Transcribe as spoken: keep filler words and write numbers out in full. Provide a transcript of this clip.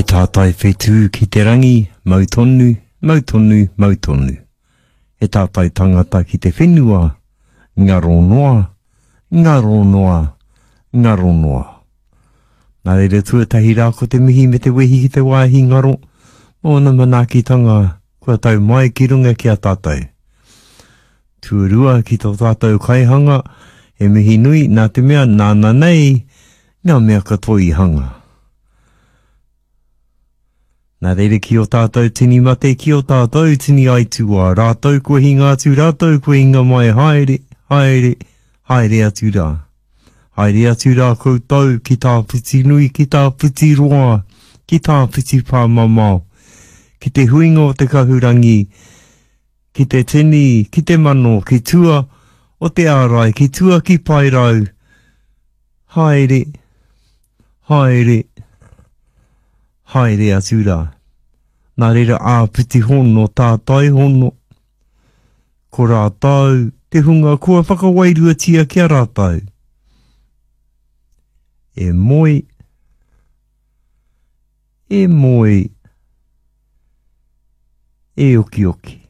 tātai whetū ki te rangi, mautonu, mautonu, mautonu. E tātai tangata ki te whenua, ngaro noa, ngaro noa, ngaro noa. Nā reira tuatahi rā ko te mihi me te wehi ki te wāhi ngaro, mōna manaakitanga, kua tau mai ki runga ki a tātai. Tuarua ki tō tātou kaihanga, e mihi nui nā te mea nāna nei, ngā mea katoa i hanga. Nā reira ki o tātou tini mate, ki o tātou tini aitua, rātou kua hinga atu, rātou kua hinga mai, haere, haere, haere atu rā. Haere atu rā koutou, ki tā piti nui, ki tā piti roa, ki tā piti pāmamau, ki te huinga o te kahurangi, ki te tini, ki te mano, ki tua o te ārai, ki tua ki pairau. Haere, haere, haere atu rā. Nā reira āpiti hono, tātai hono. Ko rātau, te hunga kua whakawairua tia kia rātau. E moi, e moi, e oki oki.